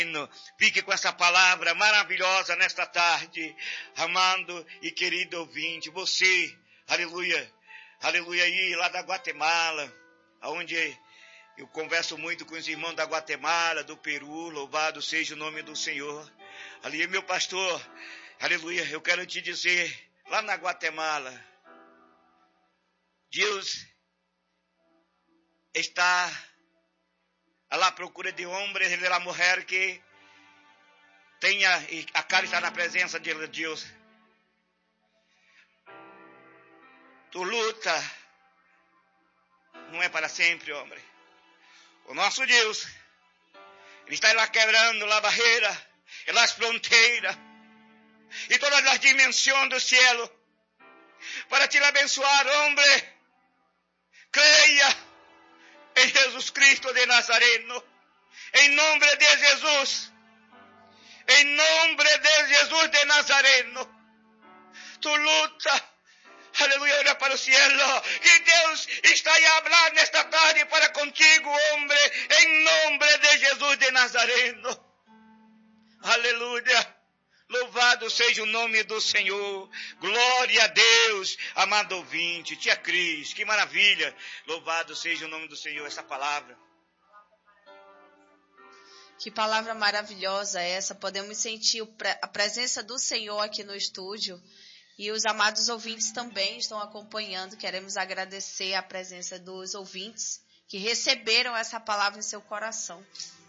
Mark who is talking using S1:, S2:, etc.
S1: Fique com essa palavra maravilhosa nesta tarde, amado e querido ouvinte. Você, aleluia, aleluia, aí lá da Guatemala, onde eu converso muito com os irmãos da Guatemala, do Peru, louvado seja o nome do Senhor. Ali, meu pastor, aleluia, eu quero te dizer, lá na Guatemala, Deus está à procura de homens e de mulher que tenha a cara está na presença de Deus. Tu luta não é para sempre, homem. O nosso Deus, Ele está lá quebrando a barreira, as fronteiras e todas as dimensões do cielo para te abençoar, homem. Creia em Jesus Cristo de Nazareno, em nome de Jesus, em nome de Jesus de Nazareno. Tu luta, aleluia, olha para o cielo, e Deus está aí a falar nesta tarde para contigo, homem, em nome de Jesus de Nazareno. Aleluia. Louvado seja o nome do Senhor. Glória a Deus, amado ouvinte. Tia Cris, que maravilha. Louvado seja o nome do Senhor. Essa palavra.
S2: Que palavra maravilhosa é essa. Podemos sentir a presença do Senhor aqui no estúdio. E os amados ouvintes também estão acompanhando. Queremos agradecer a presença dos ouvintes que receberam essa palavra em seu coração.